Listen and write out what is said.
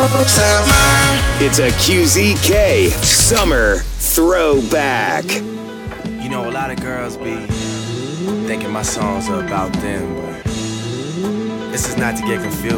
It's a QZK Summer Throwback. You know, a lot of girls be thinking my songs are about them, but this is not to get confused.